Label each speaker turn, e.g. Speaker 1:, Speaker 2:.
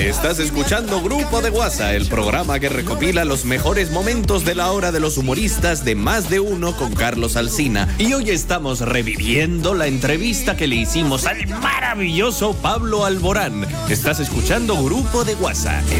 Speaker 1: Estás escuchando Grupo de WhatsApp, el programa que recopila los mejores momentos de la hora de los humoristas de Más de Uno con Carlos Alsina. Y hoy estamos reviviendo la entrevista que le hicimos al maravilloso Pablo Alborán. Estás escuchando Grupo de WhatsApp,